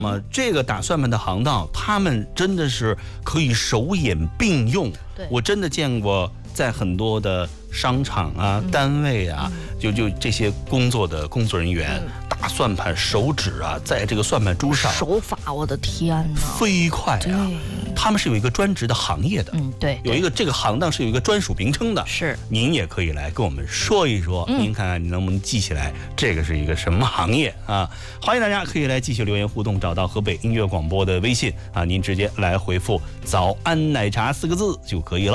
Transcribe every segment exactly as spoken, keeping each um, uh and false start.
那么这个打算盘的行当，他们真的是可以手眼并用。我真的见过在很多的商场啊、嗯、单位啊，就就这些工作的工作人员。嗯，打算盘手指啊，在这个算盘珠上， 手法，我的天哪， 飞快啊！他们是有一个专职的行业的， 嗯，对， 有一个这个行当是有一个专属名称的。 是， 您也可以来跟我们说一说，嗯、您看看你能不能记起来，这个是一个什么行业啊？欢迎大家可以来继续留言互动，找到河北音乐广播的微信啊，您直接来回复“早安奶茶”四个字就可以了。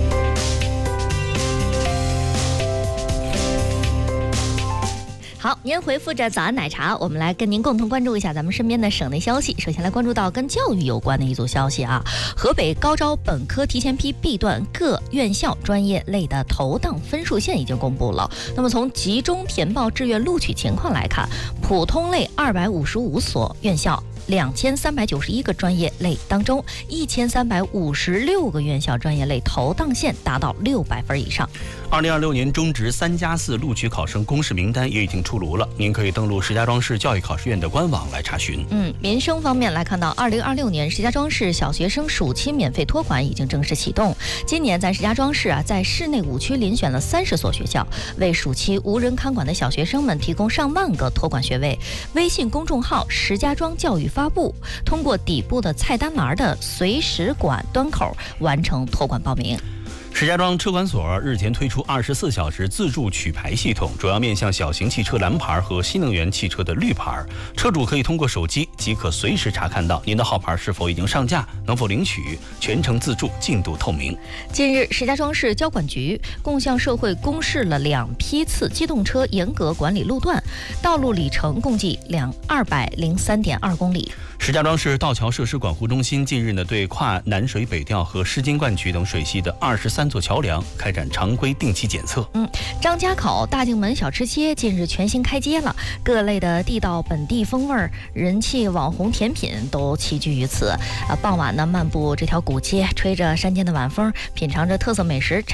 好，您回复着早安奶茶，我们来跟您共同关注一下咱们身边的省内消息。首先来关注到跟教育有关的一组消息啊，河北高招本科提前批 B 段各院校专业类的投档分数线已经公布了。那么从集中填报志愿录取情况来看，普通类二百五十五所院校。两千三百九十一个专业类当中，一千三百五十六个院校专业类投档线达到六百分以上。 二零二六年中职三加四录取考生公示名单也已经出炉了，您可以登录石家庄市教育考试院的官网来查询。 嗯，民生方面来看到，二零二六年石家庄市小学生暑期免费托管已经正式启动。今年咱石家庄市啊，在市内五区遴选了三十所学校，为暑期无人看管的小学生们提供上万个托管学位。微信公众号石家庄教育发布，通过底部的菜单栏的随时管端口完成托管报名。 石家庄车管所日前推出二十四小时自助取牌系统，主要面向小型汽车蓝牌和新能源汽车的绿牌。车主可以通过手机即可随时查看到您的号牌是否已经上架，能否领取，全程自助，进度透明。 近日，石家庄市交管局共向社会公示了两批次机动车严格管理路段，道路里程共计两二百零三点二公里。 石家庄市道桥设施管护中心近日呢，对跨南水北调和狮金灌渠等水系的二十三座桥梁开展常规定期检测。 嗯，张家口大径门小吃街近日全新开街了，各类的地道本地风味、人气网红甜品都齐聚于此。啊，傍晚呢，漫步这条古街，吹着山间的晚风，品尝着特色美食。